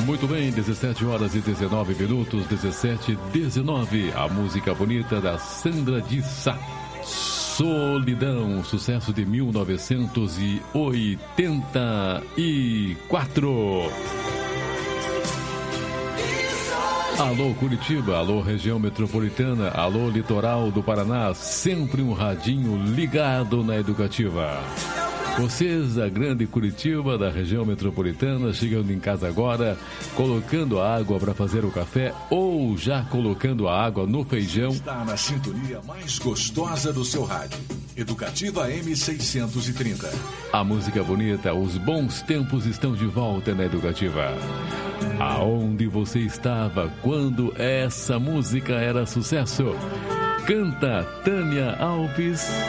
Muito bem, 17 horas e 19 minutos, 17:19. A música bonita da Sandra de Sá. Solidão, sucesso de 1984. Alô Curitiba, alô região metropolitana, alô litoral do Paraná, sempre um radinho ligado na Educativa. Vocês da grande Curitiba, da região metropolitana, chegando em casa agora, colocando a água para fazer o café ou já colocando a água no feijão. Está na sintonia mais gostosa do seu rádio. Educativa M630. A música bonita, os bons tempos estão de volta na Educativa. Aonde você estava quando essa música era sucesso? Canta Tânia Alves.